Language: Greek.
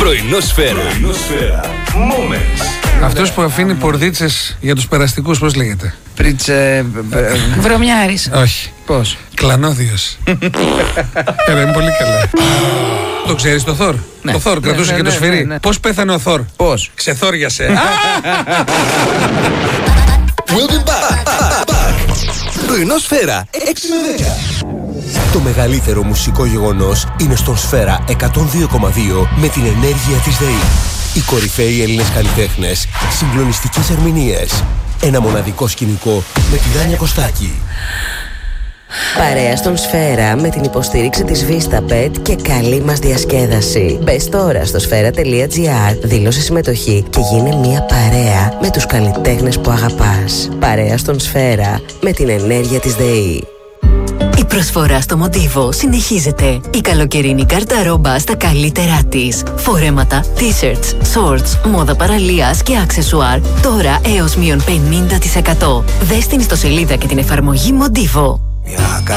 Πρωινόσφαιρα. Moments. Αυτός που αφήνει πορδίτσες για τους περαστικούς, πώς λέγεται? Βρωμιάρης. Όχι. Πώς? Κλανόδιος. Είναι πολύ καλά. Το ξέρεις το Θόρ? Ναι. Το Θόρ κρατούσε και το σφυρί. Ναι. Πώς πέθανε ο Θόρ? Πώς? Ξεθόριασε. We'll be back. Πρωινόσφαιρα 6 με 10. Το μεγαλύτερο μουσικό γεγονός είναι στον Σφαίρα 102,2 με την ενέργεια της ΔΕΗ. Οι κορυφαίοι Έλληνες καλλιτέχνες, συγκλονιστικές ερμηνείες, ένα μοναδικό σκηνικό με τη Δάνια Κωστάκη. Παρέα στον Σφαίρα με την υποστήριξη της Vistapet και καλή μας διασκέδαση. Μπες τώρα στο sfera.gr, δήλωσε συμμετοχή και γίνε μια παρέα με τους καλλιτέχνες που αγαπάς. Παρέα στον Σφαίρα με την ενέργεια της ΔΕΗ. Η προσφορά στο Μοντίβο συνεχίζεται. Η καλοκαιρινή κάρτα ρόμπα στα καλύτερά της. Φορέματα, t-shirts, shorts, μόδα παραλίας και αξεσουάρ. Τώρα έως -50%. Δες την ιστοσελίδα και την εφαρμογή Μοντίβο.